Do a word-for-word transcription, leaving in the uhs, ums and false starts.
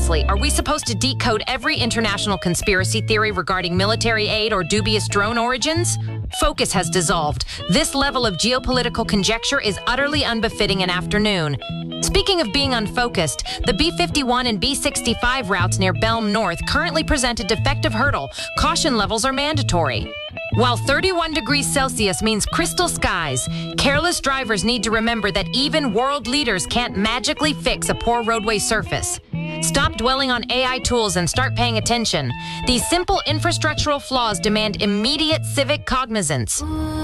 seriously, are we supposed to decode every international conspiracy theory regarding military aid or dubious drone origins? Focus has dissolved. This level of geopolitical conjecture is utterly unbefitting an afternoon. Speaking of being unfocused, the B fifty-one and B sixty-five routes near Belm North currently present a defective hurdle. Caution levels are mandatory. While thirty-one degrees Celsius means crystal skies, careless drivers need to remember that even world leaders can't magically fix a poor roadway surface. Stop dwelling on A I tools and start paying attention. These simple infrastructural flaws demand immediate civic cognizance.